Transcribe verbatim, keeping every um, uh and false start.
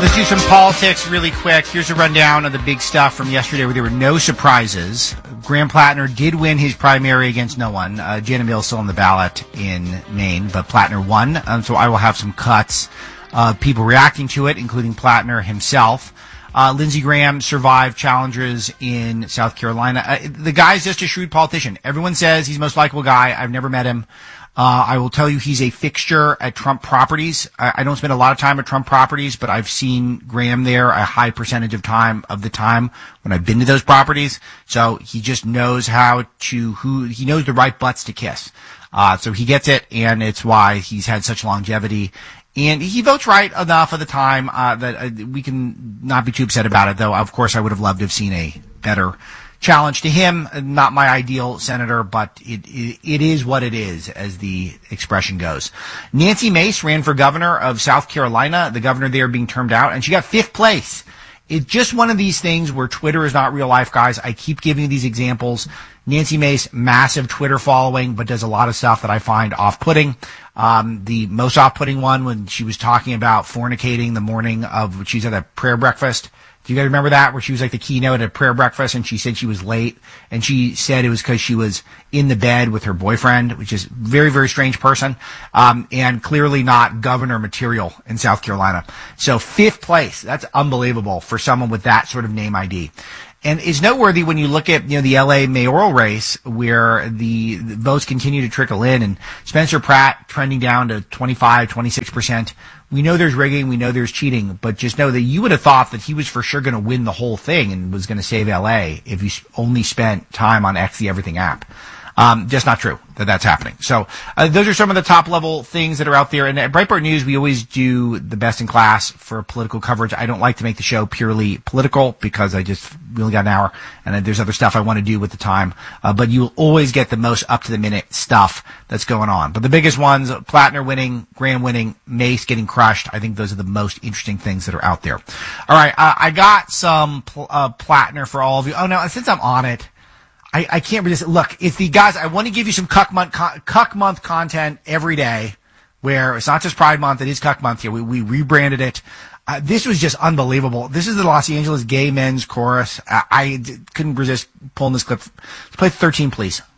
Let's do some politics really quick. Here's a rundown of the big stuff from yesterday where there were no surprises. Graham Plattner did win his primary against no one. Uh, Jana Mills still on the ballot in Maine, but Plattner won. Um, so I will have some cuts of people reacting to it, including Plattner himself. Uh, Lindsey Graham survived challenges in South Carolina. Uh, the guy's just a shrewd politician. Everyone says he's the most likable guy. I've never met him. Uh, I will tell you he's a fixture at Trump properties. I, I don't spend a lot of time at Trump properties, but I've seen Graham there a high percentage of time of the time when I've been to those properties. So he just knows how to, who, he knows the right butts to kiss. Uh, so he gets it, and it's why he's had such longevity. And he votes right enough of the time, uh, that uh, we can not be too upset about it, though. Of course, I would have loved to have seen a better challenge to him. Not my ideal senator, but it, it it is what it is, as the expression goes. Nancy Mace ran for governor of South Carolina, the governor there being termed out, and she got fifth place. It's just one of these things where Twitter is not real life, guys. I keep giving you these examples. Nancy Mace, massive Twitter following, but does a lot of stuff that I find off-putting. Um, the most off-putting one when she was talking about fornicating the morning of, she's at a prayer breakfast. Do you guys remember that? Where she was like the keynote at a prayer breakfast and she said she was late and she said it was because she was in the bed with her boyfriend, which is very, very strange person, um, and clearly not governor material in South Carolina. So fifth place, that's unbelievable for someone with that sort of name I D. And it's noteworthy when you look at, you know, the L A mayoral race where the, the votes continue to trickle in and Spencer Pratt trending down to twenty-five, twenty-six percent. We know there's rigging, we know there's cheating, but just know that you would have thought that he was for sure going to win the whole thing and was going to save L A if he only spent time on X the Everything app. Um, just not true that that's happening. So uh, those are some of the top level things that are out there. And at Breitbart News, we always do the best in class for political coverage. I don't like to make the show purely political because I just we only got an hour and there's other stuff I want to do with the time. Uh, but you'll always get the most up to the minute stuff that's going on. But the biggest ones, Plattner winning, Graham winning, Mace getting crushed. I think those are the most interesting things that are out there. All right. Uh, I got some pl- uh, Plattner for all of you. Oh no, since I'm on it, I, I can't resist. Look, it's the guys, I want to give you some Cuck Month, Cuck Month content every day where it's not just Pride Month, it is Cuck Month here. We, we rebranded it. Uh, this was just unbelievable. This is the Los Angeles Gay Men's Chorus. I, I couldn't resist pulling this clip. Let's play thirteen, please.